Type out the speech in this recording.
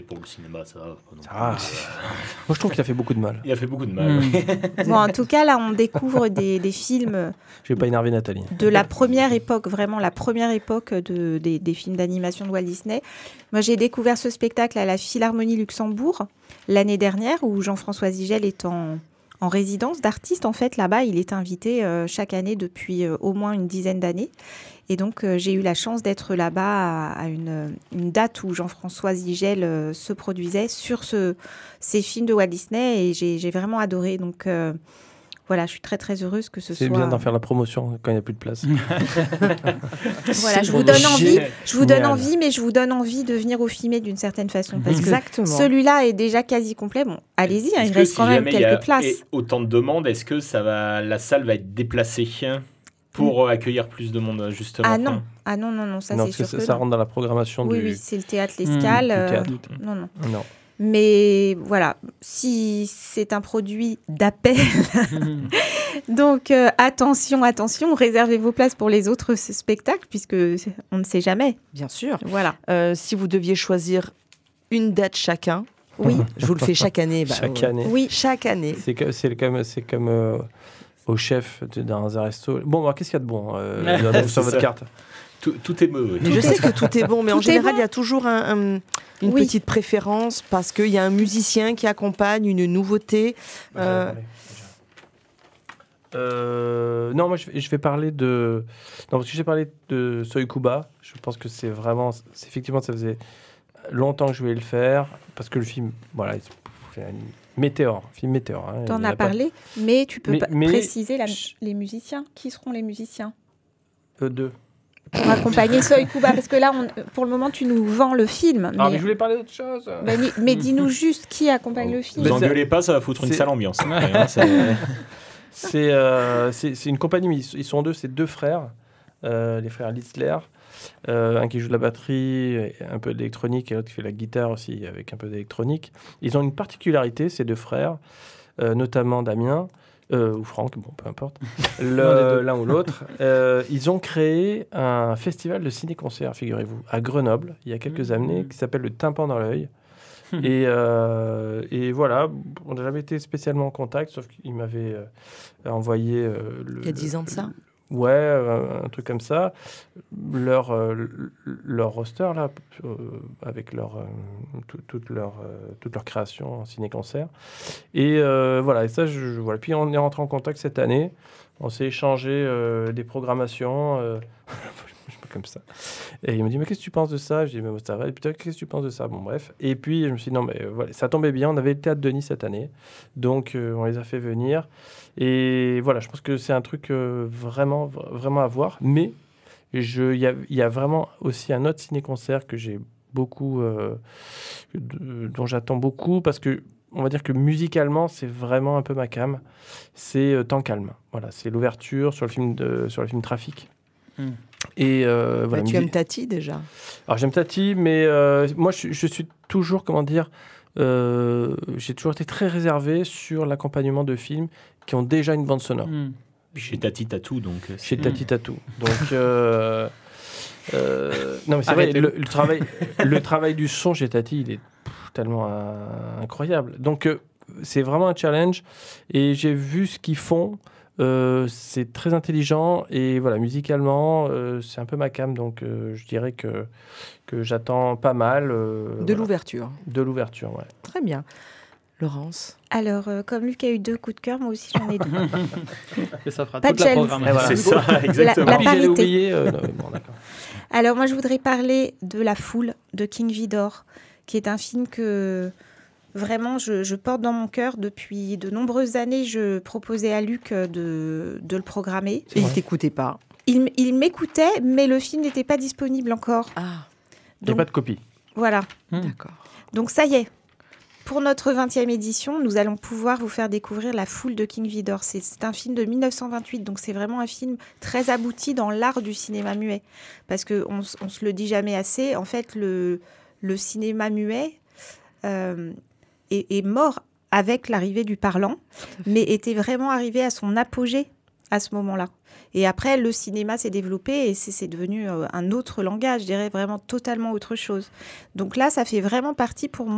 Pour le cinéma, ça va. Moi, je trouve qu'il a fait beaucoup de mal. Il a fait beaucoup de mal. Oui. Bon, en tout cas, là, on découvre des films Je vais pas énerver Nathalie. de la première époque, vraiment la première époque des films d'animation de Walt Disney. Moi, j'ai découvert ce spectacle à la Philharmonie Luxembourg l'année dernière, où Jean-François Zigel est en résidence d'artiste. En fait, là-bas, il est invité chaque année depuis au moins une dizaine d'années. Et donc, j'ai eu la chance d'être là-bas à une date où Jean-François Zigel se produisait sur ces films de Walt Disney, et j'ai vraiment adoré. Donc, voilà, je suis très, très heureuse que ce soit... C'est bien d'en faire la promotion quand il n'y a plus de place. Voilà, je vous donne envie, mais je vous donne envie de venir au filmer d'une certaine façon. Parce que celui-là est déjà quasi complet. Bon, allez-y, il reste quand même quelques places. Et autant de demandes, est-ce que la salle va être déplacée pour accueillir plus de monde, justement? Ah non, ça c'est sûr que ça rentre dans la programmation du... Oui, c'est le théâtre L'Escale. Non. Mais voilà, si c'est un produit d'appel, donc attention, réservez vos places pour les autres spectacles, puisque on ne sait jamais. Bien sûr. Voilà. Si vous deviez choisir une date chacun, oui, je vous le fais chaque année. Chaque année. Oui, chaque année. C'est comme au chef dans un resto. Bon, qu'est-ce qu'il y a de bon sur votre carte? Tout est mauvais. Mais je sais que tout est bon, mais en général, il y a toujours une petite préférence parce qu'il y a un musicien qui accompagne une nouveauté. Non, moi je vais parler de... Non, parce que j'ai parlé de Soikuba. Je pense que effectivement, ça faisait longtemps que je voulais le faire, parce que le film, voilà, c'est un film météore. Hein, t'en as parlé, mais tu peux préciser les musiciens. Qui seront les musiciens? Deux. Pour accompagner Soikuba, parce que là, pour le moment, tu nous vends le film. Mais je voulais parler d'autre chose. Mais dis-nous juste qui accompagne le film. Vous engueulez pas, ça va foutre une sale ambiance. C'est une compagnie, mais ils sont deux, c'est deux frères, les frères Litzler. Un qui joue de la batterie, un peu d'électronique, et l'autre qui fait la guitare aussi, avec un peu d'électronique. Ils ont une particularité, ces deux frères, notamment Damien, ou Franck, bon, peu importe, l'un ou l'autre. Ils ont créé un festival de ciné-concert, figurez-vous, à Grenoble, il y a quelques années, qui s'appelle le Tympan dans l'œil. Et voilà, on n'a jamais été spécialement en contact, sauf qu'il m'avait envoyé... il y a 10 ans de ça. Ouais, un truc comme ça. Leur roster, là, avec toute leur création en ciné-concert. Et voilà, et ça, voilà. Puis on est rentré en contact cette année. On s'est échangé des programmations. Comme ça. Et il me dit, mais qu'est-ce que tu penses de ça? Je dis, mais ça va. Et puis, qu'est-ce que tu penses de ça? Bon, bref. Et puis, je me suis dit, non, mais voilà, ça tombait bien. On avait le Théâtre de Nice cette année. Donc, on les a fait venir. Et voilà, je pense que c'est un truc vraiment, vraiment à voir. Mais il y a vraiment aussi un autre ciné-concert que j'ai beaucoup, dont j'attends beaucoup, parce que on va dire que musicalement, c'est vraiment un peu ma came. C'est Temps calme. Voilà, c'est l'ouverture sur le film Trafic. Et voilà, tu aimes Tati déjà? Alors j'aime Tati, mais moi je suis toujours, comment dire, j'ai toujours été très réservé sur l'accompagnement de films qui ont déjà une bande sonore. Chez Tati Tatou, donc. Chez Tati Tatou. Donc non, mais c'est vrai, le travail du son chez Tati, il est tellement incroyable. Donc c'est vraiment un challenge, et j'ai vu ce qu'ils font. C'est très intelligent, et voilà, musicalement, c'est un peu ma came, donc je dirais que j'attends pas mal. De l'ouverture. De l'ouverture, ouais. Très bien. Laurence? Alors, comme Luc a eu 2 coups de cœur, moi aussi j'en ai 2. Et ça fera pas toute de la jaloux. programmation. Voilà. C'est ça, exactement. La Puis j'allais parité. oublier. Bon, d'accord. Alors, moi je voudrais parler de La Foule de King Vidor, qui est un film que vraiment je porte dans mon cœur depuis de nombreuses années. Je proposais à Luc de le programmer. Et il ne t'écoutait pas. Il m'écoutait, mais le film n'était pas disponible encore. Ah, Il n'y a pas de copie. Voilà. d'accord. Donc ça y est. Pour notre 20e édition, nous allons pouvoir vous faire découvrir La Foule de King Vidor. C'est un film de 1928, donc c'est vraiment un film très abouti dans l'art du cinéma muet. Parce qu'on se le dit jamais assez, en fait, le cinéma muet est mort avec l'arrivée du parlant, mais était vraiment arrivé à son apogée à ce moment-là. Et après, le cinéma s'est développé et c'est devenu un autre langage, je dirais vraiment totalement autre chose. Donc là, ça fait vraiment partie pour moi